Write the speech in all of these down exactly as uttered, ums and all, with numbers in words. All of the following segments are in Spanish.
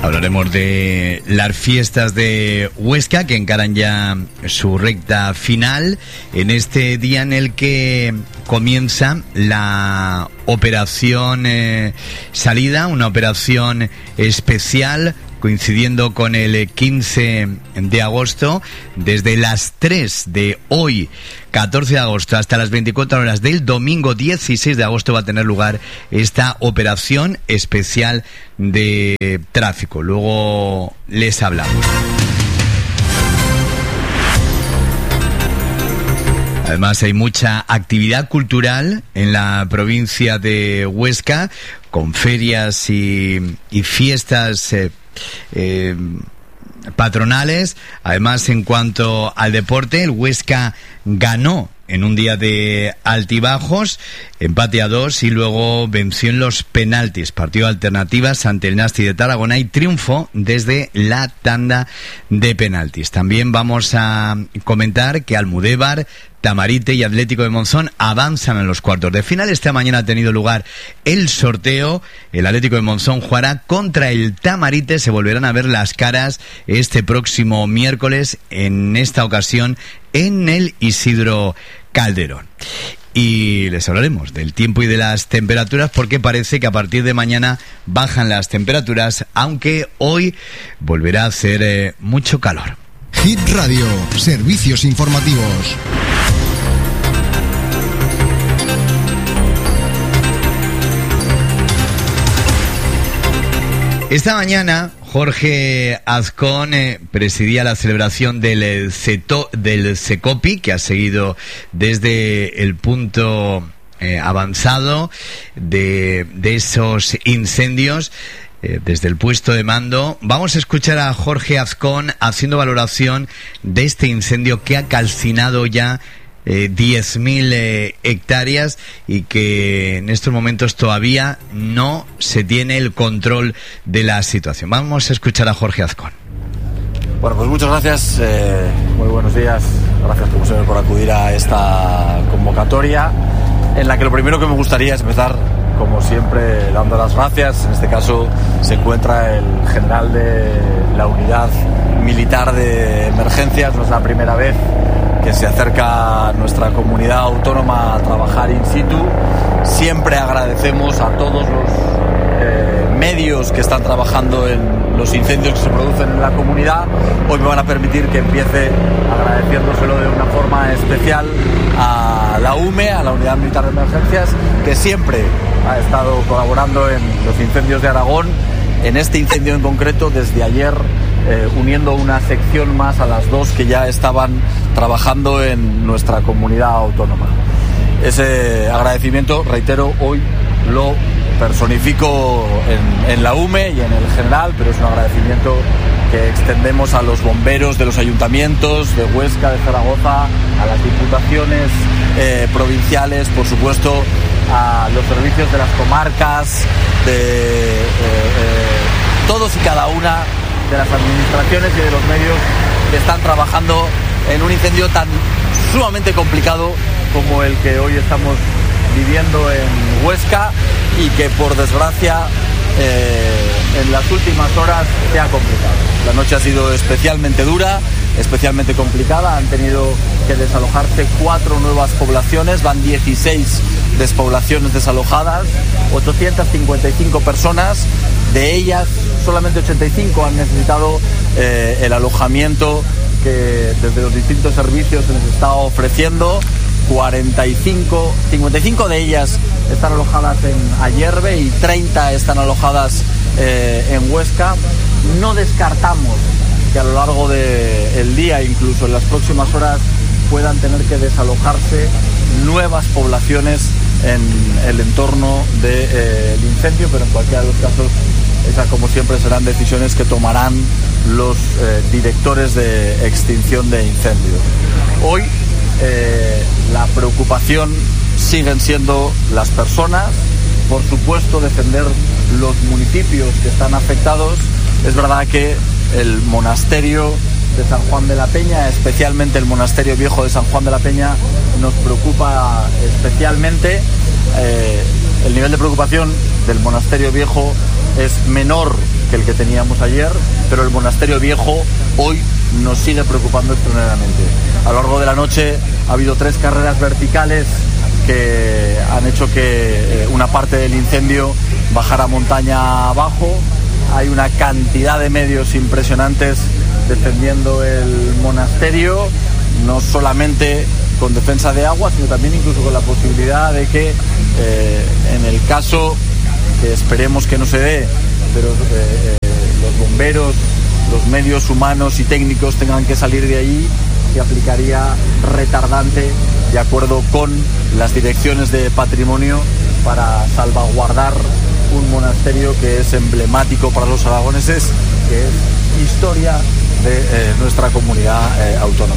Hablaremos de las fiestas de Huesca, que encaran ya su recta final en este día en el que comienza la operación eh, salida, una operación especial coincidiendo con el quince de agosto, desde las tres de hoy, catorce de agosto, hasta las veinticuatro horas del domingo dieciséis de agosto va a tener lugar esta operación especial de tráfico. Luego les hablamos. Además hay mucha actividad cultural en la provincia de Huesca, con ferias y, y fiestas eh, eh, patronales. Además, en cuanto al deporte, el Huesca ganó en un día de altibajos, empate a dos, y luego venció en los penaltis, partido de alternativas ante el Nasti de Tarragona, y triunfo desde la tanda de penaltis. También vamos a comentar que Almudévar, Tamarite y Atlético de Monzón avanzan en los cuartos de final. Esta mañana ha tenido lugar el sorteo. El Atlético de Monzón jugará contra el Tamarite. Se volverán a ver las caras este próximo miércoles, en esta ocasión en el Isidro Calderón. Y les hablaremos del tiempo y de las temperaturas, porque parece que a partir de mañana bajan las temperaturas, aunque hoy volverá a hacer eh, mucho calor. Hit Radio, servicios informativos. Esta mañana Jorge Azcón eh, presidía la celebración del, eh, Ceto, del Cecopi, que ha seguido desde el punto eh, avanzado de, de esos incendios, eh, desde el puesto de mando. Vamos a escuchar a Jorge Azcón haciendo valoración de este incendio que ha calcinado ya Eh, diez mil eh, hectáreas y que en estos momentos todavía no se tiene el control de la situación. Vamos a escuchar a Jorge Azcón. Bueno, pues muchas gracias, eh, muy buenos días, gracias como siempre por acudir a esta convocatoria, en la que lo primero que me gustaría es empezar, como siempre, dando las gracias. En este caso se encuentra el general de la unidad militar de emergencias. No es la primera vez que se acerca a nuestra comunidad autónoma a trabajar in situ. Siempre agradecemos a todos los eh, medios que están trabajando en los incendios que se producen en la comunidad. Hoy me van a permitir que empiece agradeciéndoselo de una forma especial a la U M E, a la Unidad Militar de Emergencias, que siempre ha estado colaborando en los incendios de Aragón. En este incendio en concreto, desde ayer, eh, uniendo una sección más a las dos que ya estaban trabajando en nuestra comunidad autónoma. Ese agradecimiento, reitero, hoy lo personifico en, en la U M E y en el general, pero es un agradecimiento que extendemos a los bomberos de los ayuntamientos de Huesca, de Zaragoza, a las diputaciones eh, provinciales, por supuesto, a los servicios de las comarcas, de eh, eh, todos y cada una de las administraciones y de los medios que están trabajando en un incendio tan sumamente complicado como el que hoy estamos viviendo en Huesca, y que por desgracia eh, en las últimas horas se ha complicado. La noche ha sido especialmente dura, especialmente complicada. Han tenido que desalojarse cuatro nuevas poblaciones, van dieciséis despoblaciones desalojadas, ochocientas cincuenta y cinco personas, de ellas solamente ochenta y cinco han necesitado eh, el alojamiento que desde los distintos servicios se les está ofreciendo. cuarenta y cinco, cincuenta y cinco de ellas están alojadas en Ayerbe y treinta están alojadas eh, en Huesca. No descartamos que a lo largo del día, incluso en las próximas horas, puedan tener que desalojarse nuevas poblaciones en el entorno del de, eh, incendio, pero en cualquiera de los casos, esas, como siempre, serán decisiones que tomarán los eh, directores de extinción de incendios. Hoy eh, la preocupación siguen siendo las personas, por supuesto defender los municipios que están afectados. Es verdad que el monasterio de San Juan de la Peña, especialmente el monasterio viejo de San Juan de la Peña, nos preocupa especialmente. Eh, el nivel de preocupación del monasterio viejo es menor que el que teníamos ayer, pero el monasterio viejo hoy nos sigue preocupando extraordinariamente. A lo largo de la noche ha habido tres carreras verticales que han hecho que una parte del incendio bajara montaña abajo. Hay una cantidad de medios impresionantes defendiendo el monasterio, no solamente con defensa de agua, sino también incluso con la posibilidad de que eh, en el caso, que esperemos que no se dé, pero eh, eh, los bomberos, los medios humanos y técnicos tengan que salir de allí, se aplicaría retardante de acuerdo con las direcciones de patrimonio para salvaguardar un monasterio que es emblemático para los aragoneses, que es historia de eh, nuestra comunidad eh, autónoma.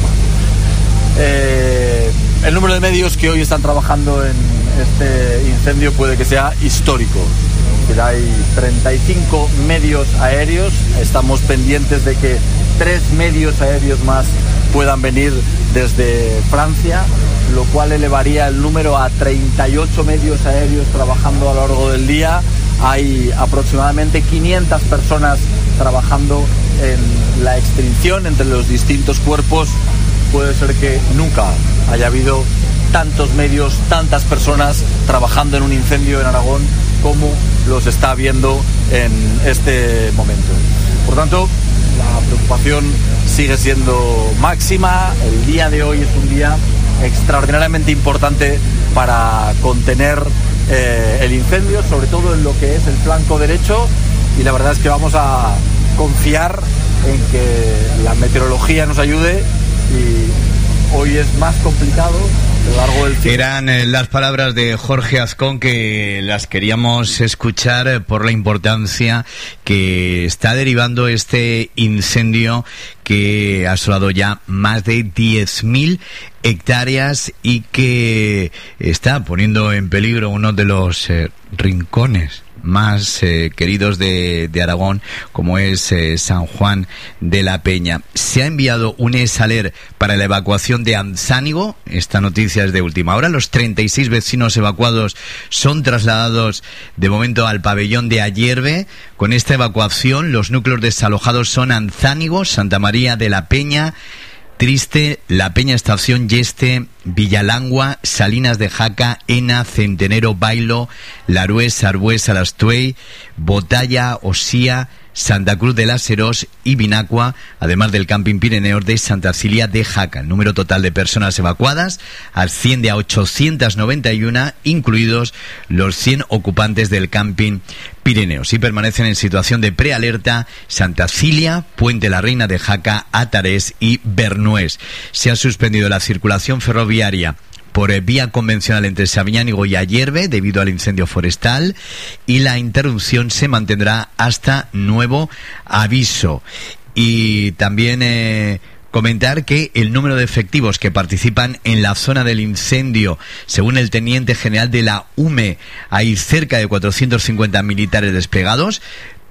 Eh, el número de medios que hoy están trabajando en este incendio puede que sea histórico. Hay treinta y cinco medios aéreos, estamos pendientes de que tres medios aéreos más puedan venir desde Francia, lo cual elevaría el número a treinta y ocho medios aéreos trabajando a lo largo del día. Hay aproximadamente quinientas personas trabajando en la extinción entre los distintos cuerpos. Puede ser que nunca haya habido tantos medios, tantas personas trabajando en un incendio en Aragón como los está habiendo en este momento. Por tanto, la preocupación sigue siendo máxima. El día de hoy es un día extraordinariamente importante para contener eh, el incendio, sobre todo en lo que es el flanco derecho, y la verdad es que vamos a confiar en que la meteorología nos ayude, y hoy es más complicado. Eran eh, las palabras de Jorge Azcón, que las queríamos escuchar eh, por la importancia que está derivando este incendio que ha asolado ya más de diez mil hectáreas y que está poniendo en peligro uno de los eh, rincones más eh, queridos de, de Aragón, como es eh, San Juan de la Peña. Se ha enviado un ESALER para la evacuación de Anzánigo. Esta noticia es de última hora. Los treinta y seis vecinos evacuados son trasladados de momento al pabellón de Ayerbe. Con esta evacuación, los núcleos desalojados son Anzánigo, Santa María de la Peña, Triste, La Peña Estación, Yeste, Villalangua, Salinas de Jaca, Ena, Centenero, Bailo, Larués, Arbués, Alastuey, Botalla, Osía, Santa Cruz de las Herós y Binacua, además del Camping Pirineos de Santa Cilia de Jaca. El número total de personas evacuadas asciende a ochocientas noventa y uno, incluidos los cien ocupantes del Camping Pirineos, y permanecen en situación de prealerta Santa Cilia, Puente la Reina de Jaca, Atarés y Bernués. Se ha suspendido la circulación ferroviaria por vía convencional entre Sabiñánigo y Ayerbe debido al incendio forestal, y la interrupción se mantendrá hasta nuevo aviso. Y también eh, comentar que el número de efectivos que participan en la zona del incendio, según el teniente general de la U M E, hay cerca de cuatrocientos cincuenta militares desplegados,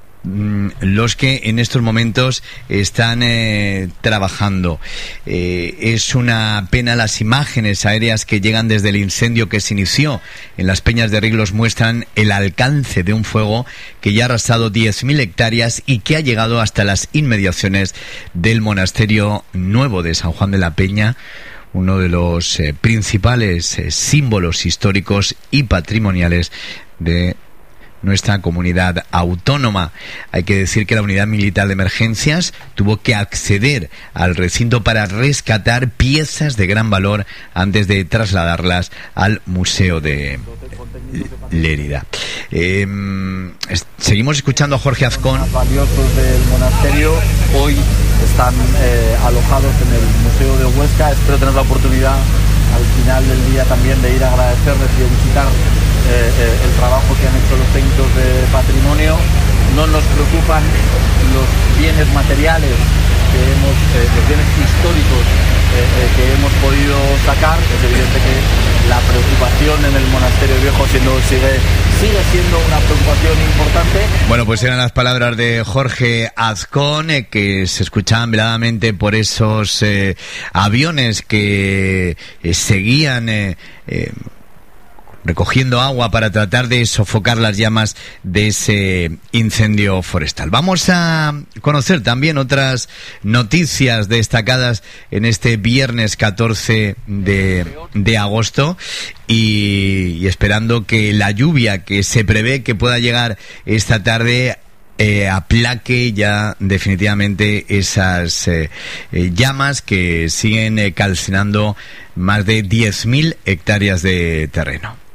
los que en estos momentos están eh, trabajando. Eh, es una pena. Las imágenes aéreas que llegan desde el incendio que se inició en las Peñas de Riglos muestran el alcance de un fuego que ya ha arrasado diez mil hectáreas y que ha llegado hasta las inmediaciones del monasterio nuevo de San Juan de la Peña, uno de los eh, principales eh, símbolos históricos y patrimoniales de nuestra comunidad autónoma. Hay que decir que la Unidad Militar de Emergencias tuvo que acceder al recinto para rescatar piezas de gran valor antes de trasladarlas al Museo de Lérida. Eh, seguimos escuchando a Jorge Azcón. Los valiosos del monasterio hoy están eh, alojados en el Museo de Huesca. Espero tener la oportunidad al final del día también de ir a agradecerles y de visitar Eh, eh, el trabajo que han hecho los técnicos de patrimonio. No nos preocupan los bienes materiales que hemos, eh, los bienes históricos eh, eh, que hemos podido sacar. Es evidente que la preocupación en el monasterio viejo siendo, sigue, sigue siendo una preocupación importante. Bueno, pues eran las palabras de Jorge Azcón, eh, que se escuchaban veladamente por esos eh, aviones que eh, seguían eh, eh, recogiendo agua para tratar de sofocar las llamas de ese incendio forestal. Vamos a conocer también otras noticias destacadas en este viernes catorce de, de agosto y, y esperando que la lluvia que se prevé que pueda llegar esta tarde Eh, aplaque ya definitivamente esas eh, eh, llamas que siguen eh, calcinando más de diez mil hectáreas de terreno.